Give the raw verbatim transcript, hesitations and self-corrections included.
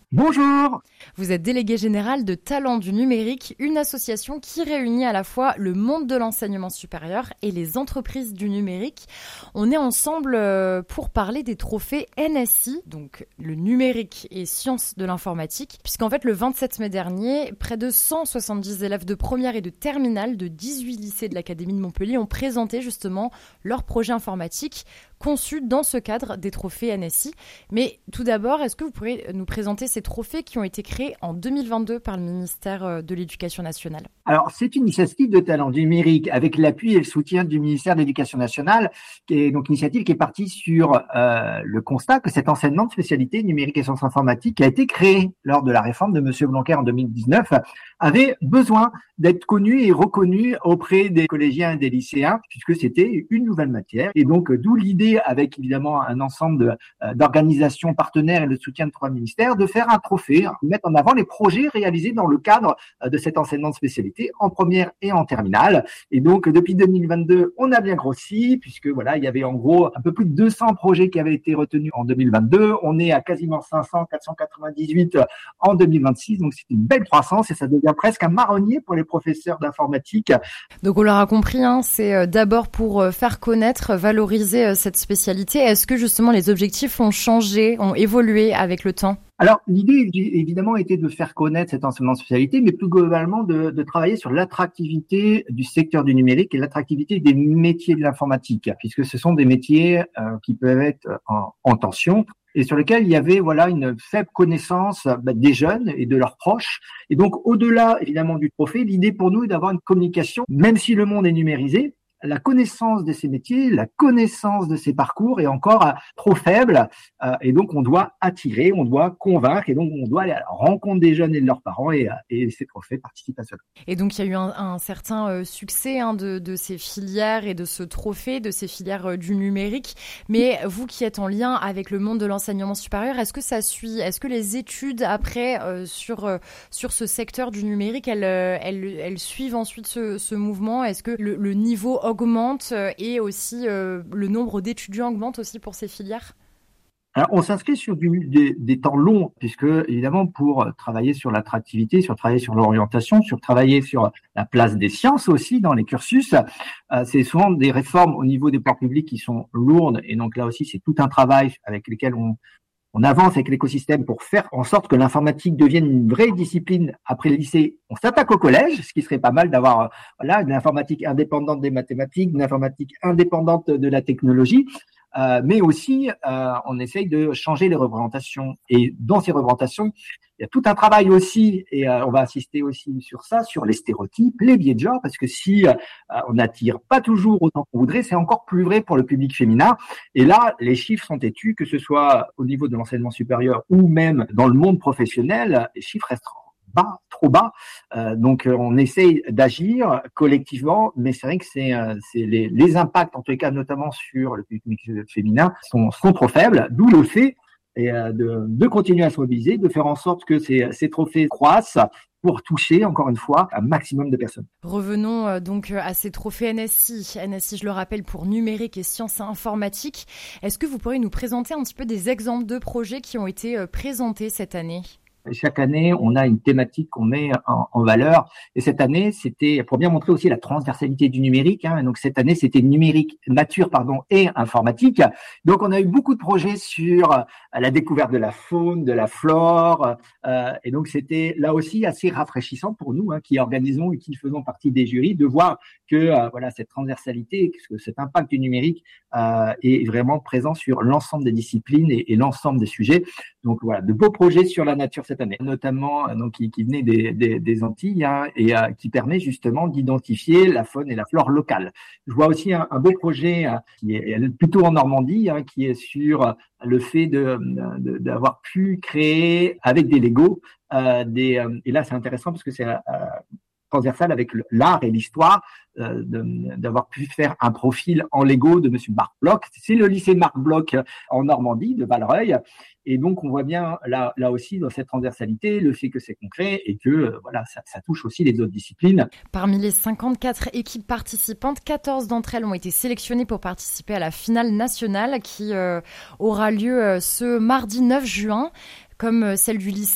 Bonjour. Vous êtes délégué général de Talents du numérique, une association qui réunit à la fois le monde de l'enseignement supérieur et les entreprises du numérique. On est ensemble pour parler des trophées N S I, donc le numérique et sciences de l'informatique, puisqu'en fait le vingt-sept mai dernier, près de cent soixante-dix élèves de première et de terminale de dix-huit lycées de l'Académie de Montpellier ont présenté justement leur projet informatique conçu dans ce cadre des trophées N S I. Mais tout d'abord, est-ce que vous pourriez nous présenter ces trophées qui ont été créés en deux mille vingt-deux par le ministère de l'Éducation nationale? Alors, c'est une initiative de Talents du numérique avec l'appui et le soutien du ministère de l'Éducation nationale, qui est donc une initiative qui est partie sur euh, le constat que cet enseignement de spécialité numérique et sciences informatiques qui a été créé lors de la réforme de M. Blanquer en deux mille dix-neuf avait besoin d'être connu et reconnu auprès des collégiens et des lycéens, puisque c'était une nouvelle matière. Et donc, d'où l'idée, avec évidemment un ensemble de, euh, d'organisations partenaires et le soutien de trois ministères, de faire un trophée, de mettre en avant les projets réalisés dans le cadre euh, de cet enseignement de spécialité en première et en terminale. Et donc, depuis deux mille vingt-deux, on a bien grossi, puisque voilà, il y avait en gros un peu plus de deux cents projets qui avaient été retenus en deux mille vingt-deux. On est à quasiment cinq cents, quatre cent quatre-vingt-dix-huit en deux mille vingt-six. Donc, c'est une belle croissance et ça devient presque un marronnier pour les professeurs d'informatique. Donc on l'aura compris, hein, c'est d'abord pour faire connaître, valoriser cette spécialité. Est-ce que justement les objectifs ont changé, ont évolué avec le temps ? Alors, l'idée, évidemment, était de faire connaître cet enseignement de spécialité, mais plus globalement de, de travailler sur l'attractivité du secteur du numérique et l'attractivité des métiers de l'informatique, puisque ce sont des métiers euh, qui peuvent être en, en tension et sur lesquels il y avait voilà une faible connaissance bah, des jeunes et de leurs proches. Et donc, au-delà, évidemment, du trophée, l'idée pour nous est d'avoir une communication, même si le monde est numérisé, la connaissance de ces métiers, la connaissance de ces parcours est encore euh, trop faible euh, et donc on doit attirer, on doit convaincre et donc on doit aller à la rencontre des jeunes et de leurs parents et, et ces trophées participent à cela. Et donc il y a eu un, un certain euh, succès hein, de, de ces filières et de ce trophée, de ces filières euh, du numérique. Mais vous qui êtes en lien avec le monde de l'enseignement supérieur, est-ce que ça suit, est-ce que les études après euh, sur euh, sur ce secteur du numérique, elles elles, elles suivent ensuite ce, ce mouvement? Est-ce que le, le niveau augmente et aussi euh, le nombre d'étudiants augmente aussi pour ces filières? Alors, on s'inscrit sur du, des, des temps longs, puisque évidemment pour travailler sur l'attractivité, sur travailler sur l'orientation, sur travailler sur la place des sciences aussi dans les cursus, euh, c'est souvent des réformes au niveau des pouvoirs publics qui sont lourdes. Et donc là aussi, c'est tout un travail avec lequel on On avance avec l'écosystème pour faire en sorte que l'informatique devienne une vraie discipline. Après le lycée, on s'attaque au collège, ce qui serait pas mal d'avoir euh, voilà une informatique indépendante des mathématiques, une informatique indépendante de la technologie, euh, mais aussi euh, on essaye de changer les représentations. Et dans ces représentations, il y a tout un travail aussi, et euh, on va insister aussi sur ça, sur les stéréotypes, les biais de genre, parce que si euh, on n'attire pas toujours autant qu'on voudrait, c'est encore plus vrai pour le public féminin. Et là, les chiffres sont têtus, que ce soit au niveau de l'enseignement supérieur ou même dans le monde professionnel, les chiffres restent bas, trop bas. Euh, donc, on essaye d'agir collectivement, mais c'est vrai que c'est, euh, c'est les, les impacts, en tout cas, notamment sur le public féminin, sont, sont trop faibles, d'où le fait et de, de continuer à se mobiliser, de faire en sorte que ces, ces trophées croissent pour toucher, encore une fois, un maximum de personnes. Revenons euh, donc à ces trophées N S I. N S I, je le rappelle, pour numérique et sciences informatiques. Est-ce que vous pourriez nous présenter un petit peu des exemples de projets qui ont été euh, présentés cette année ? Chaque année, on a une thématique qu'on met en, en valeur. Et cette année, c'était pour bien montrer aussi la transversalité du numérique. Hein. Donc cette année, c'était numérique, nature, pardon, et informatique. Donc on a eu beaucoup de projets sur la découverte de la faune, de la flore. Euh, et donc c'était là aussi assez rafraîchissant pour nous, hein, qui organisons et qui faisons partie des jurys, de voir que euh, voilà cette transversalité, que cet impact du numérique euh, est vraiment présent sur l'ensemble des disciplines et, et l'ensemble des sujets. Donc voilà, de beaux projets sur la nature cette année, notamment donc qui, qui venait des, des, des Antilles hein, et euh, qui permet justement d'identifier la faune et la flore locale. Je vois aussi un, un beau projet euh, qui est plutôt en Normandie, hein, qui est sur le fait de, de d'avoir pu créer avec des Lego euh, des euh, et là c'est intéressant parce que c'est euh, transversal avec l'art et l'histoire, euh, de, d'avoir pu faire un profil en Lego de Monsieur Marc Bloch. C'est le lycée Marc Bloch en Normandie, de Valreuil. Et donc, on voit bien là, là aussi dans cette transversalité le fait que c'est concret et que euh, voilà, ça, ça touche aussi les autres disciplines. Parmi les cinquante-quatre équipes participantes, quatorze d'entre elles ont été sélectionnées pour participer à la finale nationale qui euh, aura lieu euh, ce mardi neuf juin. Comme celle du lycée